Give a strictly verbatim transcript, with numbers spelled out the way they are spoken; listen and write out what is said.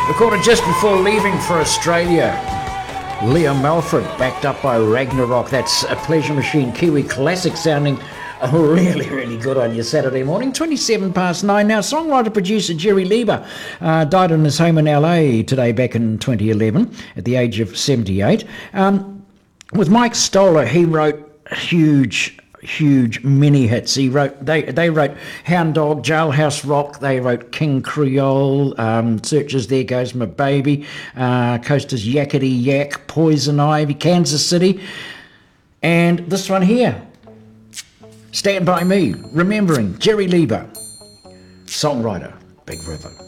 Recorded just before leaving for Australia. Liam Melford, backed up by Ragnarok. That's a Pleasure Machine Kiwi classic sounding really, really good on your Saturday morning. twenty-seven past nine now. Songwriter, producer Jerry Lieber uh, died in his home in L A today back in twenty eleven at the age of seventy-eight. Um, with Mike Stoller, he wrote huge huge mini hits. He wrote they they wrote Hound Dog, Jailhouse Rock, they wrote King Creole, um, Searchers, There Goes My Baby, uh, Coasters, Yakety Yak, Poison Ivy, Kansas City, and this one here, Stand By Me, remembering Jerry Lieber, songwriter, Big River.